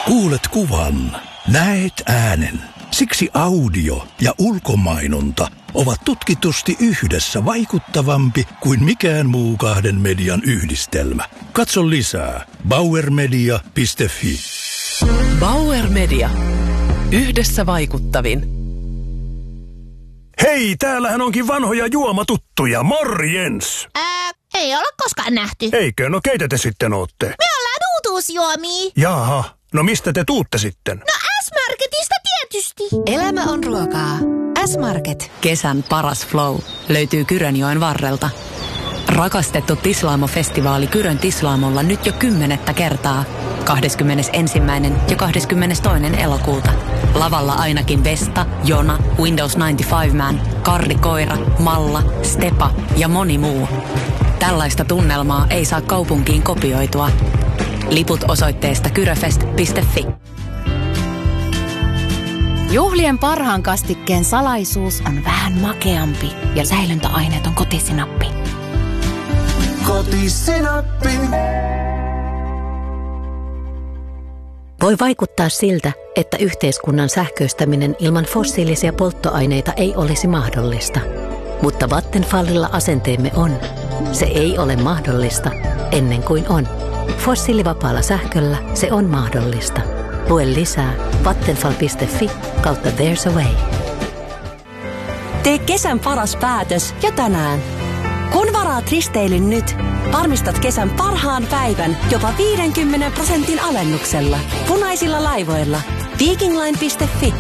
Kuulet kuvan, näet äänen. Siksi audio ja ulkomainonta ovat tutkitusti yhdessä vaikuttavampi kuin mikään muu kahden median yhdistelmä. Katso lisää bauermedia.fi. Bauer Media. Yhdessä vaikuttavin. Hei, täällähän onkin vanhoja juomatuttuja. Morjens! Ei ole koskaan nähty. Eikö? No keitä te sitten ootte? Me ollaan uutuusjuomia. Jaha, no mistä te tuutte sitten? No S-Marketista tietysti. Elämä on ruokaa. S-Market. Kesän paras flow löytyy Kyrönjoen varrelta. Rakastettu Tislaamo-festivaali Kyrön Tislaamolla nyt jo 10. kertaa. 21. ja 22. elokuuta. Lavalla ainakin Vesta, Jona, Windows 95 Man, Karri Koira, Malla, Stepa ja moni muu. Tällaista tunnelmaa ei saa kaupunkiin kopioitua. Liput osoitteesta kyröfest.fi. Juhlien parhaan kastikkeen salaisuus on vähän makeampi ja säilöntäaineet on kotisinappi. Kotisinappi. Voi vaikuttaa siltä, että yhteiskunnan sähköistäminen ilman fossiilisia polttoaineita ei olisi mahdollista. Mutta Vattenfallilla asenteemme on. Se ei ole mahdollista ennen kuin on. Fossiilivapaalla sähköllä se on mahdollista. Lue lisää vattenfall.fi/there's a way. Tee kesän paras päätös jo tänään. Kun varaat risteilyn nyt, varmistat kesän parhaan päivän jopa 50% alennuksella. Punaisilla laivoilla. Vikingline.fi